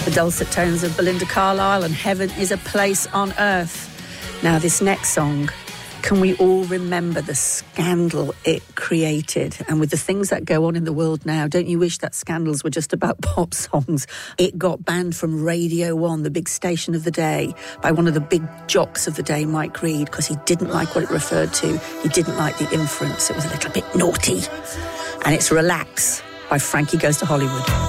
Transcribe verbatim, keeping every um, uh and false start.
the dulcet tones of Belinda Carlisle and Heaven is a Place on Earth. Now, this next song, can we all remember the scandal it created? And with the things that go on in the world now, don't you wish that scandals were just about pop songs? It got banned from Radio One, the big station of the day, by one of the big jocks of the day, Mike Reid, because he didn't like what it referred to. He didn't like the inference. It was a little bit naughty. And it's Relax by Frankie Goes to Hollywood.